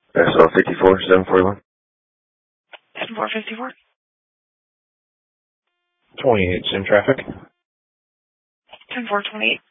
SL 54, 741. 7454. 28, sim traffic. 10428.